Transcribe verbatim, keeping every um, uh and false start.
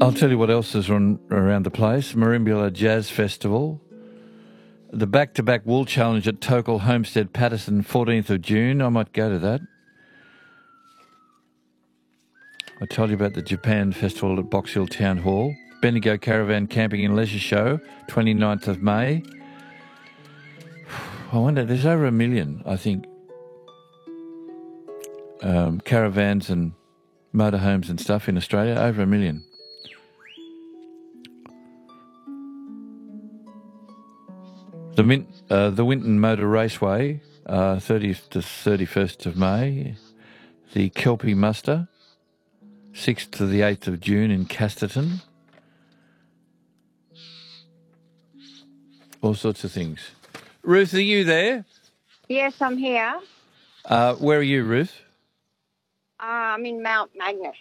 I'll tell you what else is on, around the place. Marimbula Jazz Festival. The back-to-back Wool Challenge at Tokal Homestead Patterson, fourteenth of June. I might go to that. I told you about the Japan Festival at Box Hill Town Hall. Bendigo Caravan Camping and Leisure Show, twenty-ninth of May. I wonder, there's over a million, I think, um, caravans and motorhomes and stuff in Australia. Over a million. The, Min- uh, the Winton Motor Raceway, uh, thirtieth to thirty-first of May. The Kelpie Muster, sixth to the eighth of June in Casterton. All sorts of things. Ruth, are you there? Yes, I'm here. Uh, where are you, Ruth? Uh, I'm in Mount Magnet.